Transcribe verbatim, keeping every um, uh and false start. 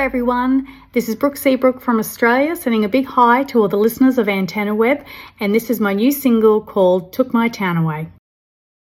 everyone, this is Brooke Seabrook from Australia, sending a big hi to all the listeners of Antenna Web, and this is my new single called Took My Town Away.